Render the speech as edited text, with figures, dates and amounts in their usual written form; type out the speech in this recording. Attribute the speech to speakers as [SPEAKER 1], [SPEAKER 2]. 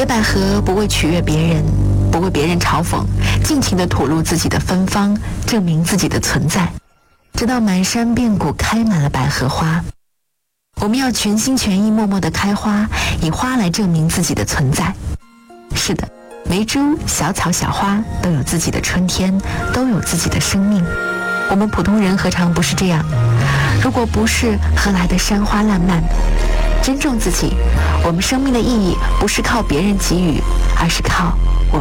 [SPEAKER 1] 野百合不为取悦别人，不为别人嘲讽，尽情地吐露自己的芬芳，证明自己的存在，直到满山遍谷开满了百合花。我们要全心全意默默地开花，以花来证明自己的存在。是的，梅株、小草、小花都有自己的春天，都有自己的生命。我们普通人何尝不是这样？如果不是，何来的山花烂漫？珍重自己，我们生命的意义不是靠别人给予，而是靠我